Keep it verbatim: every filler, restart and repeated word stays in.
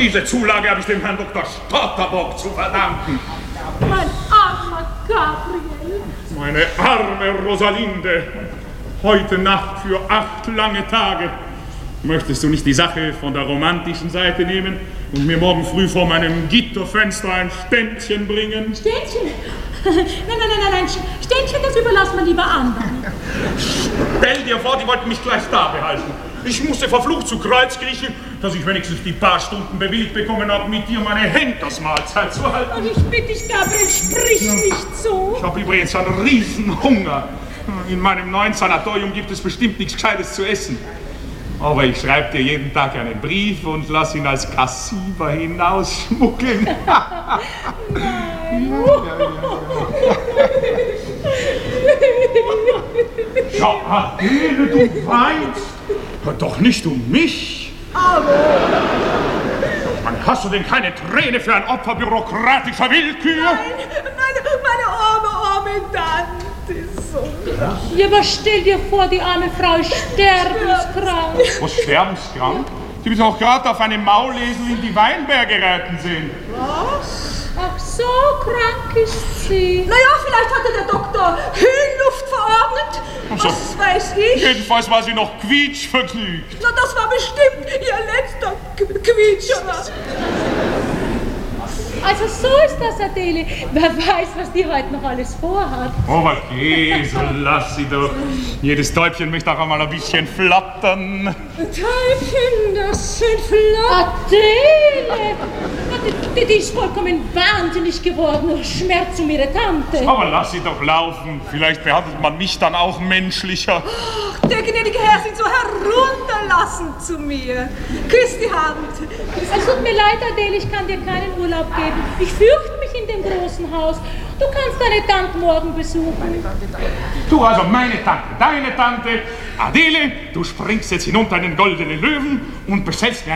Diese Zulage habe ich dem Herrn Doktor Stotterbock zu verdanken. Mein armer Gabriel. Meine arme Rosalinde. Heute Nacht für acht lange Tage. Möchtest du nicht die Sache von der romantischen Seite nehmen und mir morgen früh vor meinem Gitterfenster ein Ständchen bringen? Ständchen? Nein, nein, nein, nein, nein. Ständchen, das überlassen wir lieber anderen. Stell dir vor, die wollten mich gleich da behalten. Ich musste verflucht zu Kreuz kriechen, dass ich wenigstens die paar Stunden bewilligt bekommen habe, mit dir meine Henkersmahlzeit zu halten. Und ich bitte dich, Gabriel, sprich ja. nicht so. Ich habe übrigens einen riesen Hunger. In meinem neuen Sanatorium gibt es bestimmt nichts Gescheites zu essen. Aber ich schreibe dir jeden Tag einen Brief und lass ihn als Kassiber hinausschmuggeln. Nein. Ja, Adele, du weinst. Doch nicht um mich. Aber... Mann, hast du denn keine Träne für ein Opfer bürokratischer Willkür? Nein, meine, meine arme, arme Tante ist so krank. Ja, aber stell dir vor, die arme Frau ist sterbenskrank. Was, sterbenskrank? Sie müssen auch gerade auf einem Maulesel in die Weinberge reiten sehen. Was? Ach so, krank ist sie. Naja, vielleicht hatte der Doktor Höhenluft verordnet. Also, was weiß ich? Jedenfalls war sie noch quietschvergnügt. Na, das war bestimmt ihr letzter Quietscher. Also so ist das, Adele. Wer weiß, was die heute noch alles vorhat. Oh, was geht, so lass sie doch. Jedes Täubchen möchte auch einmal ein bisschen flattern. Täubchen, das sind flattern. Adele! Die, die ist vollkommen wahnsinnig geworden. Schmerz um ihre Tante. Aber lass sie doch laufen. Vielleicht behandelt man mich dann auch menschlicher. Ach, der gnädige Herr sind so herunterlassend zu mir. Küss die Hand. Es tut mir leid, Adele, ich kann dir keinen Urlaub geben. Ich fürchte mich in dem großen Haus. Du kannst deine Tante morgen besuchen. Du also meine Tante, deine Tante. Adele, du springst jetzt hinunter in den goldenen Löwen und bestellst mir